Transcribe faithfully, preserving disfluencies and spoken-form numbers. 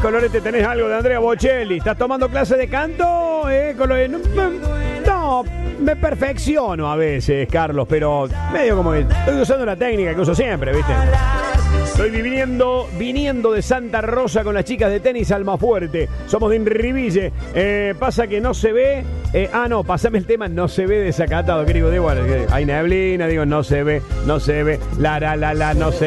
Colorete, tenés algo de Andrea Bocelli. ¿Estás tomando clase de canto? Eh, Colorete, no, no, me perfecciono a veces, Carlos, pero medio como que estoy usando la técnica que uso siempre, ¿viste? Estoy viniendo, viniendo de Santa Rosa con las chicas de tenis Almafuerte. Somos de Inribille. Eh, pasa que no se ve. Eh, ah, no, pasame el tema, no se ve desacatado. ¿Qué digo? Digo, bueno, hay neblina, digo, no se ve, no se ve. La, la, la, la, no se